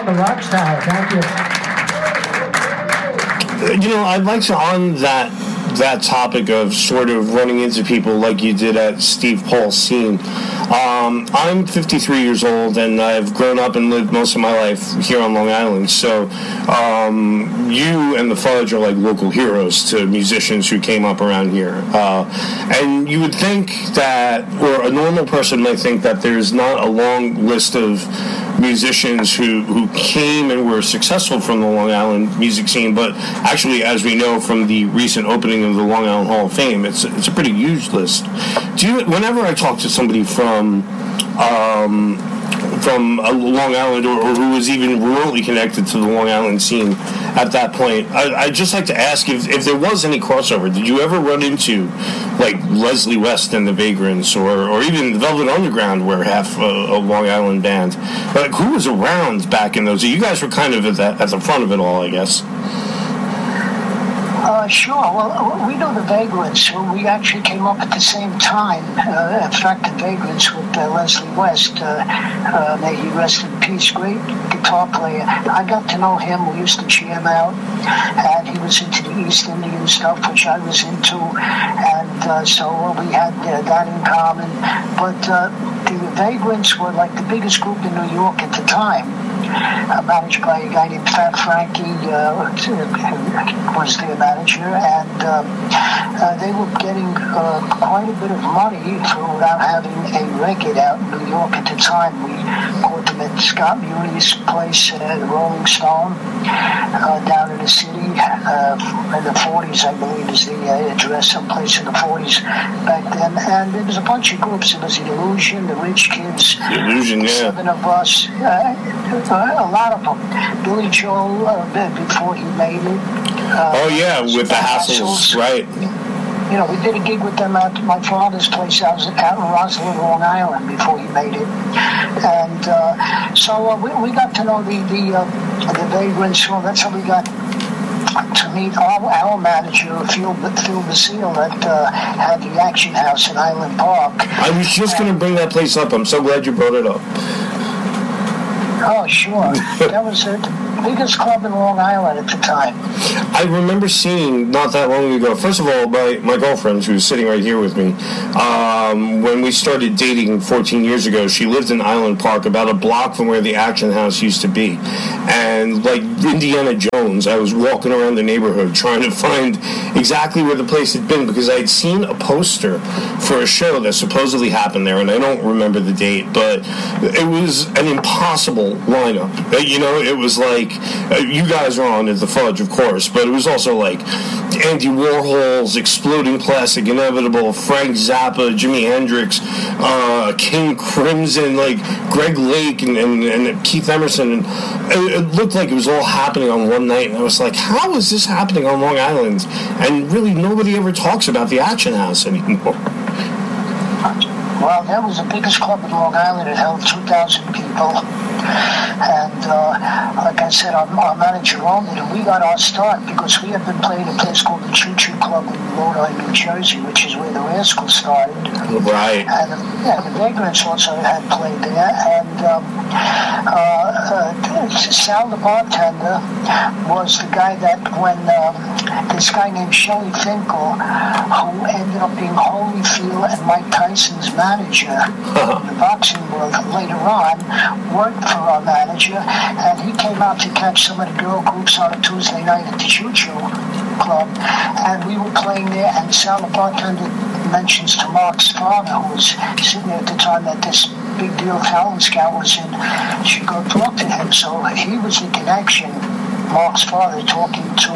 the Rocks Tower. Thank you. I'd like to, on that topic of sort of running into people like you did at Steve Paul's scene. I'm 53 years old, and I've grown up and lived most of my life here on Long Island. So you and the Fudge are like local heroes to musicians who came up around here. And you would think that, or a normal person might think that there's not a long list of musicians who came and were successful from the Long Island music scene, but actually, as we know from the recent opening of the Long Island Hall of Fame, it's a pretty huge list. Whenever I talk to somebody from Long Island or who was even remotely connected to the Long Island scene at that point, I'd just like to ask if there was any crossover. Did you ever run into like Leslie West and the Vagrants or even the Velvet Underground, were half a Long Island band? Like, who was around back in those? You guys were kind of at the front of it all, I guess. Sure. Well, we know the Vagrants. We actually came up at the same time. In fact, the Vagrants with Leslie West, may he rest in peace, great guitar player. I got to know him. We used to jam out, and he was into the East Indian stuff, which I was into, and so we had that in common. But the Vagrants were like the biggest group in New York at the time. Managed by a guy named Fat Frankie, was their manager, and they were getting quite a bit of money without having a record out in New York at the time. We caught them at Scott Muni's place at Rolling Stone down in the city in the 40s, I believe is the address, someplace in the 40s back then. And there was a bunch of groups. It was the Illusion, the Rich Kids, the Illusion, yeah. Seven of Us. A lot of them. Billy Joel, before he made it. With the Hassles, right. We did a gig with them at my father's place out in Roslyn, Long Island, before he made it. And so we got to know the Vagrants. Well, that's how we got to meet our manager, Phil Basile, that had the Action House in Highland Park. I was just going to bring that place up. I'm so glad you brought it up. Oh, sure. That was the biggest club in Long Island at the time. I remember seeing, not that long ago, first of all, my girlfriend, who's sitting right here with me, when we started dating 14 years ago, she lived in Island Park, about a block from where the Action House used to be. And like Indiana Jones, I was walking around the neighborhood trying to find exactly where the place had been, because I had seen a poster for a show that supposedly happened there, and I don't remember the date, but it was an impossible lineup. It was like, you guys are on at the Fudge, of course, but it was also like Andy Warhol's Exploding Plastic Inevitable, Frank Zappa, Jimi Hendrix, King Crimson, like Greg Lake and Keith Emerson, and it looked like it was all happening on one night, and I was like, how is this happening on Long Island? And really nobody ever talks about the Action House anymore. Well, that was the biggest club in Long Island. It held 2,000 people. And like I said, our manager owned it, and we got our start because we had been playing a place called the Choo Choo Club in Rhode Island, New Jersey, which is where the Rascals started. Right. And the Vagrants also had played there. And Sal the bartender was the guy that when this guy named Shelley Finkel, who ended up being Holyfield and Mike Tyson's manager in the boxing world later on, worked for our manager, and he came out to catch some of the girl groups on a Tuesday night at the Choo Choo Club, and we were playing there, and Sal the bartender mentions to Mark's father, who was sitting there at the time that this big deal Talent Scout was in, should go talk to him. So he was the connection, Mark's father, talking to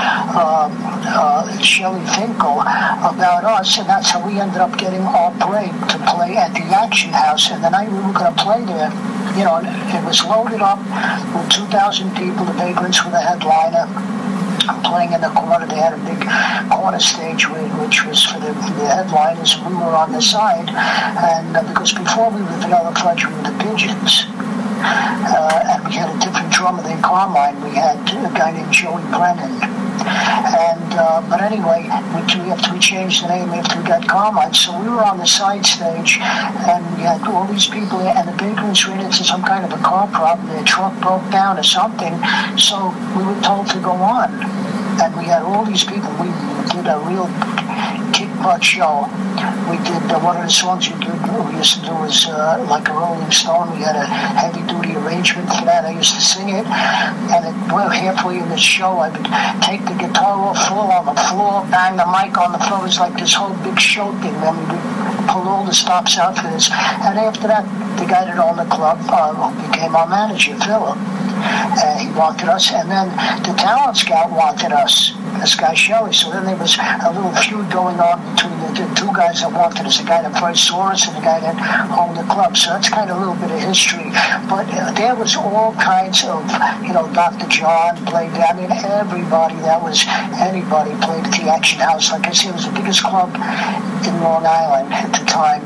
Shelley Finkel about us, and that's how we ended up getting our break to play at the Action House. And the night we were going to play there, it was loaded up with 2,000 people. The Vagrants were the headliner, playing in the corner. They had a big corner stage which was for the headliners. We were on the side, and because before we were Vanilla Fudge, we were the Pigeons. And we had a different drummer than Carmine. We had a guy named Joey Brennan. And but anyway, we changed the name after we got Carmine. So we were on the side stage, and we had all these people there, and the Vagrants ran into some kind of a car problem. Their truck broke down or something, so we were told to go on. And we had all these people. We did a real kick-butt show. We did one of the songs we used to do was like a Rolling Stone. We had a heavy-duty arrangement for that. I used to sing it. And halfway in the show, I would take the guitar off, fall on the floor, bang the mic on the floor. It was like this whole big show thing. Then we would pull all the stops out for this. And after that, the guy that owned the club became our manager, Philip. He wanted us, and then the talent scout wanted us, this guy Shelley. So then there was a little feud going on between the two guys that wanted us, the guy that first saw us and the guy that owned the club. So that's kind of a little bit of history. But there was all kinds of, Dr. John played there. I mean, everybody anybody played at the Action House. Like I said, it was the biggest club in Long Island at the time.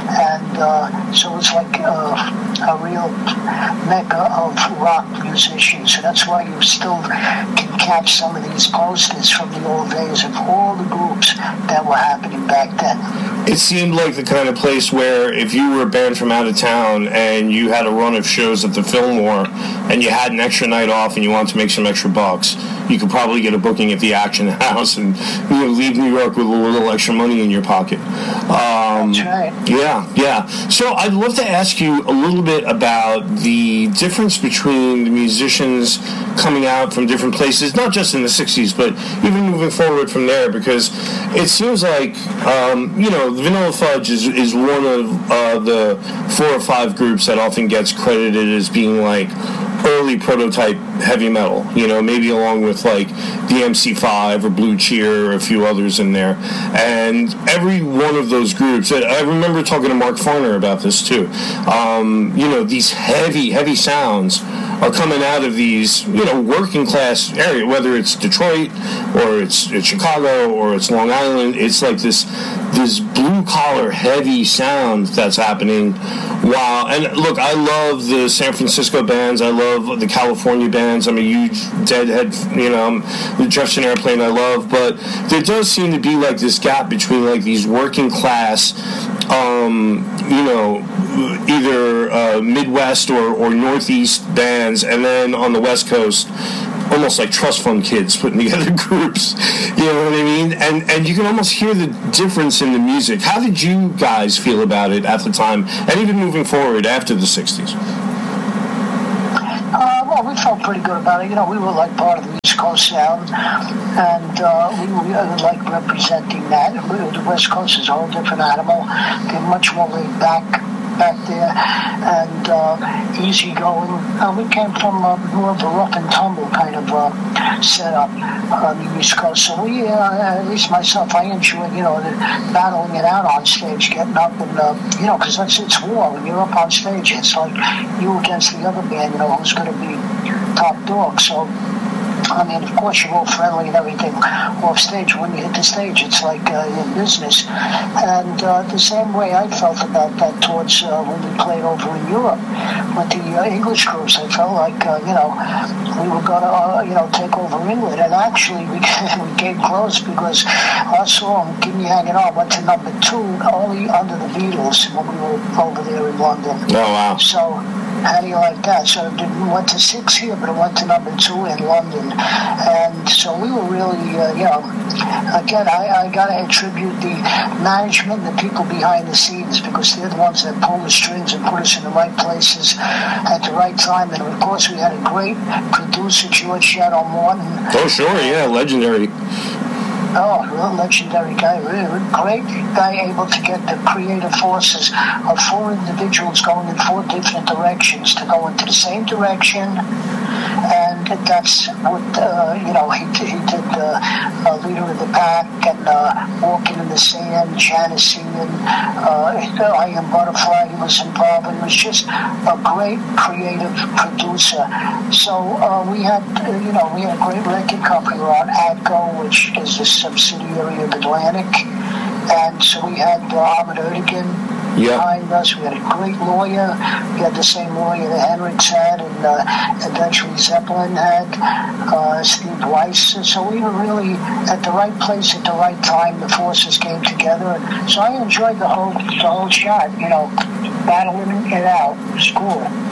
And so it's like a real mecca of rock musicians. So that's why you still can catch some of these posters from the old days of all the groups that were happening back then. It seemed like the kind of place where if you were a band from out of town and you had a run of shows at the Fillmore and you had an extra night off and you wanted to make some extra bucks, you could probably get a booking at the Action House and leave New York with a little extra money in your pocket. That's right. Yeah. So I'd love to ask you a little bit about the difference between the musicians coming out from different places, not just in the 60s, but even moving forward from there, because it seems like, Vanilla Fudge is one of the 4 or 5 groups that often gets credited as being like early prototype heavy metal, maybe along with like the MC5 or Blue Cheer or a few others in there. And every one of those groups, I remember talking to Mark Farner about this too, these heavy sounds are coming out of these, working class area, whether it's Detroit or it's Chicago or it's Long Island. It's like this blue collar heavy sound that's happening. Wow. And look, I love the San Francisco bands. I love the California bands. I'm a huge Deadhead, the Jefferson Airplane I love. But there does seem to be like this gap between like these working class, either Midwest or Northeast bands, and then on the West Coast, almost like trust fund kids putting together groups, you know what I mean? And you can almost hear the difference in the music. How did you guys feel about it at the time, and even moving forward after the 60s? Well, we felt pretty good about it. We were like part of the East Coast sound, and we like representing that. The West Coast is a whole different animal. They're much more laid back there and easygoing. We came from more of a rough and tumble kind of setup on the East Coast. So we, at least myself, I enjoyed, battling it out on stage, getting up and, because it's war. When you're up on stage, it's like you against the other band, who's going to be top dog. So, I mean, of course, you're all friendly and everything off stage. When you hit the stage, it's like in business. And the same way I felt about that towards when we played over in Europe with the English crews. I felt like, we were going to, take over England. And actually, we came close because our song, Keep Me Hanging On, went to number 2 only under the Beatles when we were over there in London. Oh, wow. So, how do you like that? So it went to 6 here, but it went to number 2 in London. And so we were really, again, I got to attribute the management and the people behind the scenes, because they're the ones that pull the strings and put us in the right places at the right time. And of course, we had a great producer, George Shadow Morton. Oh, sure, yeah, legendary. Oh, real legendary guy, really great guy, able to get the creative forces of 4 individuals going in 4 different directions to go into the same direction. And that's what, he did Leader of the Pack and Walking in the Sand, Genesee, and I Am Butterfly. He was involved, and he was just a great creative producer. So we had a great record company. We were on ADCO, which is a subsidiary of Atlantic. And so we had Ahmet Ertegun, behind us. We had a great lawyer. We had the same lawyer that Hendrix had, and eventually Zeppelin had, Steve Weiss. So we were really at the right place at the right time. The forces came together. So I enjoyed the whole shot, battling it out. It was cool.